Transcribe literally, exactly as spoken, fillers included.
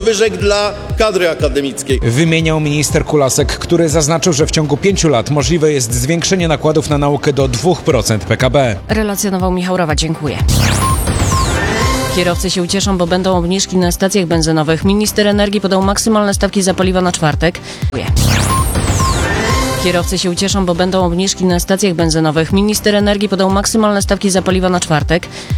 nadwyżek dla kadry akademickiej. Wymieniał minister Kulasek, który zaznaczył, że w ciągu pięciu lat możliwe jest zwiększenie nakładów na naukę do dwóch procent P K B. Relacjonował Michał Rowa, dziękuję. Kierowcy się ucieszą, bo będą obniżki na stacjach benzynowych. Minister energii podał maksymalne stawki za paliwo na czwartek. Kierowcy się ucieszą, bo będą obniżki na stacjach benzynowych. Minister energii podał maksymalne stawki za paliwo na czwartek.